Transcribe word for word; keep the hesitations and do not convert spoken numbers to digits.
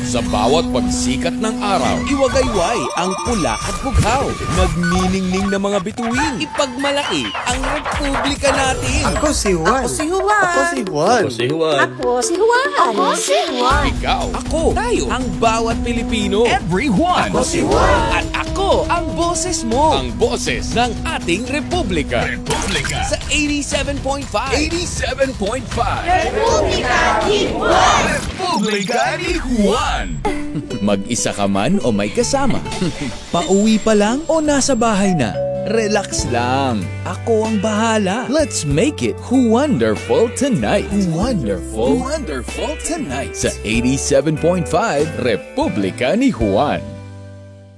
Sa bawat pagsikat ng araw, iwagayway ang pula at bughaw. Nagniningning na mga bituin. Ipagmalaki ang republika natin. Ako si Juan. Ako si Juan. Ako si Juan. Ako si Juan. Ako si Juan. Ako si Juan. Ikaw, ako, tayo, ang bawat Pilipino. Everyone! Ako si Juan. At ako, ang boses mo. Ang boses ng ating republika. Republika! Sa eighty-seven point five. eighty-seven point five. Republika ni Juan. Republika ni Juan! Mag-isa ka man o may kasama? Pauwi pa lang o nasa bahay na? Relax lang. Ako ang bahala. Let's make it wonderful tonight. Wonderful. Wonderful tonight. Sa eighty-seven point five Republika ni Juan.